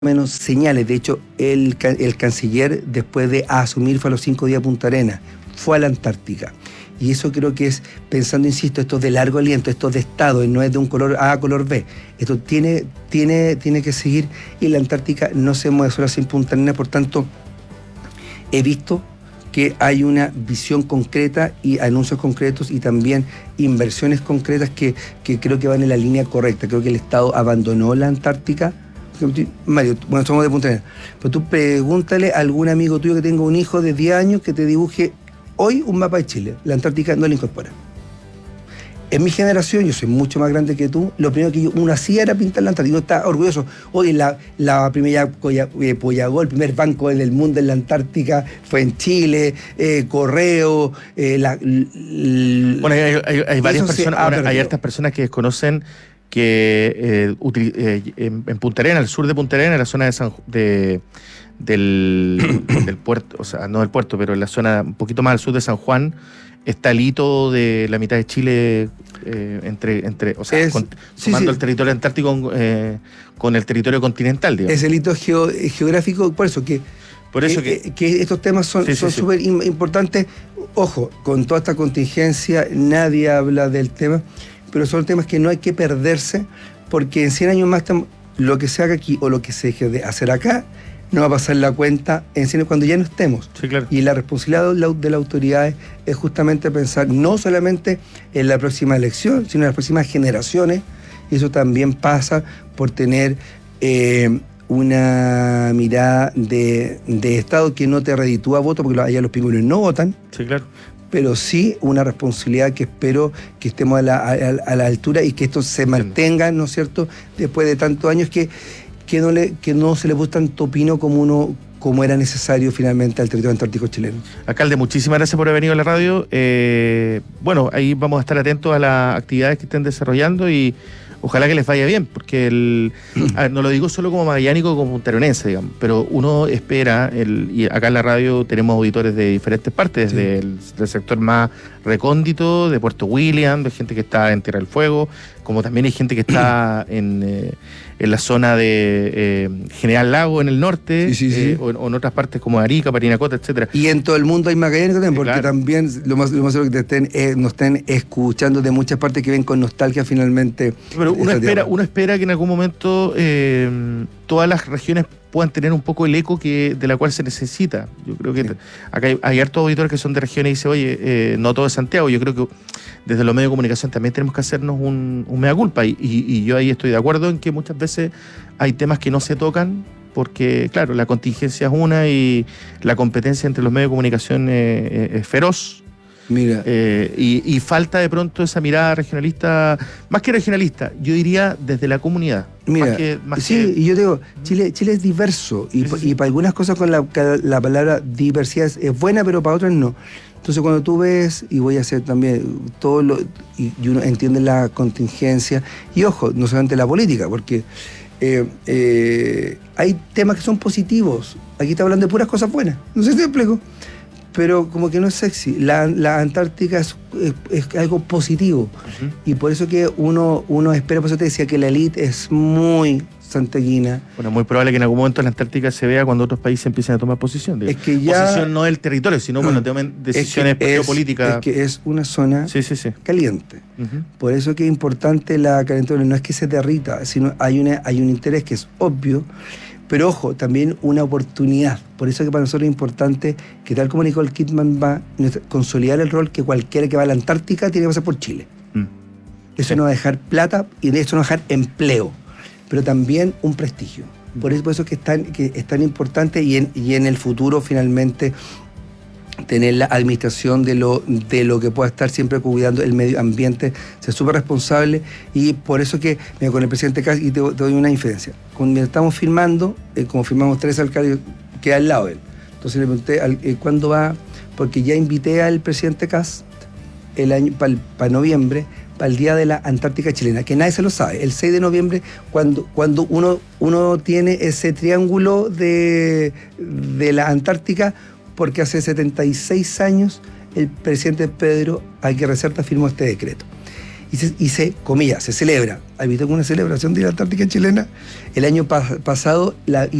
menos señales. De hecho, el canciller, después de asumir, fue a los 5 días a Punta Arenas, fue a la Antártica. Y eso creo que es, pensando, insisto, esto es de largo aliento, esto es de estado, no es de un color A a color B. Esto tiene que seguir, y la Antártica no se mueve sola sin Punta Arenas. Por tanto, he visto que hay una visión concreta y anuncios concretos y también inversiones concretas que creo que van en la línea correcta. Creo que el Estado abandonó la Antártica. Mario, bueno, somos de Punta Arenas, pero tú pregúntale a algún amigo tuyo que tenga un hijo de 10 años que te dibuje hoy un mapa de Chile. La Antártica no la incorpora. En mi generación, yo soy mucho más grande que tú, lo primero que uno hacía era pintar la Antártica. Uno está orgulloso. Hoy la primera Pollagol, el primer banco en el mundo en la Antártica fue en Chile, Correo, Bueno, hay varias personas, hay hartas personas que desconocen que en Punta Arenas, al sur de Punta Arenas, en la zona del puerto, o sea, no del puerto, pero en la zona un poquito más al sur de San Juan, está el hito de la mitad de Chile, sumando el territorio antártico con el territorio continental, digamos. Es el hito geográfico, por eso que estos temas son súper importantes. Ojo, con toda esta contingencia nadie habla del tema, pero son temas que no hay que perderse, porque en 100 años más lo que se haga aquí o lo que se deje de hacer acá no va a pasar la cuenta en 100 años cuando ya no estemos. Sí, claro. Y la responsabilidad de las autoridades es justamente pensar no solamente en la próxima elección, sino en las próximas generaciones, y eso también pasa por tener una mirada de Estado que no te reditúa voto, porque allá los pingüinos no votan. Sí, claro. Pero sí una responsabilidad que espero que estemos a la altura y que esto se mantenga, ¿no es cierto?, después de tantos años que no se le puso tanto pino como era necesario finalmente al territorio antártico chileno. Alcalde, muchísimas gracias por haber venido a la radio. Bueno, ahí vamos a estar atentos a las actividades que estén desarrollando y ojalá que les vaya bien, porque no lo digo solo como magallánico, como puntaarenense, digamos, pero uno espera, y acá en la radio tenemos auditores de diferentes partes, del sector más recóndito, de Puerto William, de gente que está en Tierra del Fuego, como también hay gente que está en la zona de General Lago, en el norte, o en otras partes como Arica, Parinacota, etcétera. Y en todo el mundo hay magallánicos también, porque claro, también lo más seguro que nos estén escuchando de muchas partes que ven con nostalgia finalmente. Pero uno espera que en algún momento todas las regiones puedan tener un poco el eco de la cual se necesita. Yo creo que acá hay hartos auditores que son de regiones y dicen, oye, no todo es Santiago. Yo creo que desde los medios de comunicación también tenemos que hacernos un mea culpa, y yo ahí estoy de acuerdo en que muchas veces hay temas que no se tocan porque, claro, la contingencia es una y la competencia entre los medios de comunicación es feroz. Mira. Y falta de pronto esa mirada regionalista, más que regionalista, yo diría desde la comunidad. Mira, y yo digo, Chile es diverso, y para algunas cosas con la palabra diversidad es buena, pero para otras no. Entonces cuando tú ves, y voy a hacer también y uno entiende la contingencia, y ojo, no solamente la política, porque hay temas que son positivos. Aquí está hablando de puras cosas buenas, no sé si te explico, pero como que no es sexy. La Antártica es algo positivo, y por eso que uno espera. Por eso te decía que la élite es muy santiaguina. Bueno, muy probable que en algún momento la Antártica se vea cuando otros países empiecen a tomar posición. Es que ya, posición no del territorio, sino cuando tomen decisiones geopolíticas. Es que es una zona caliente. Por eso que es importante la calentura. No es que se derrita, sino hay un interés que es obvio. Pero ojo, también una oportunidad. Por eso que para nosotros es importante que, tal como Nicole Kidman va a consolidar el rol, que cualquiera que va a la Antártica tiene que pasar por Chile. Eso no va a dejar plata, y de eso no va a dejar empleo, pero también un prestigio. Por eso que es tan importante, y en el futuro finalmente tener la administración de lo que pueda estar siempre cuidando el medio ambiente, ser súper responsable. Y por eso que, mira, con el presidente Kast, y te doy una inferencia, cuando estamos firmando, como firmamos 3 alcaldes, queda al lado de él. Entonces le pregunté cuándo va, porque ya invité al presidente Kast el año para noviembre, para el Día de la Antártica Chilena, que nadie se lo sabe. El 6 de noviembre, cuando uno tiene ese triángulo de la Antártica, porque hace 76 años el presidente Pedro Aguirre Cerda firmó este decreto. y se celebra. ¿Has visto alguna celebración de la Antártica chilena? El año pasado